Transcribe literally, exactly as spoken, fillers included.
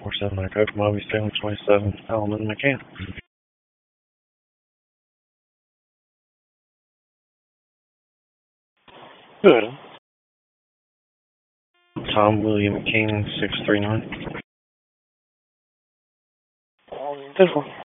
four seven nine code from Obvious Family twenty-seven, Allen McCann. Good. Tom William King, six three nine. ten four.